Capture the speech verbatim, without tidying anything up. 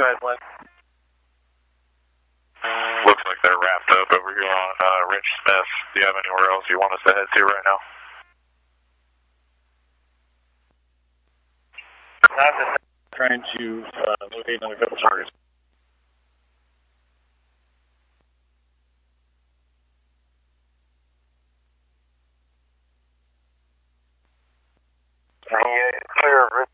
Go ahead, Glenn. Looks like they're wrapped up over here on uh, Rich Smith. Do you have anywhere else you want us to head to right now? I'm just trying to uh, locate another couple targets. Yeah, clear of Rich